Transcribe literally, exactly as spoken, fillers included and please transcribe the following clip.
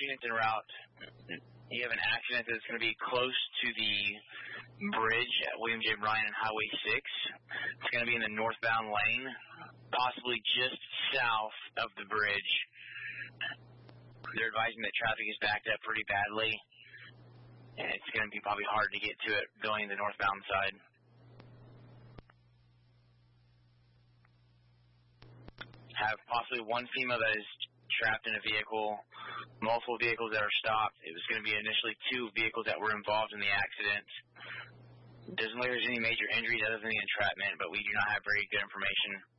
accident en route. You have an accident that's going to be close to the bridge at William J. Bryan and Highway six. It's going to be in the northbound lane, possibly just south of the bridge. They're advising that traffic is backed up pretty badly, and it's going to be probably hard to get to it going the northbound side. Have possibly one female that is trapped in a vehicle, multiple vehicles that are stopped. It was going to be initially two vehicles that were involved in the accident. Doesn't look like there's any major injuries other than the entrapment, but we do not have very good information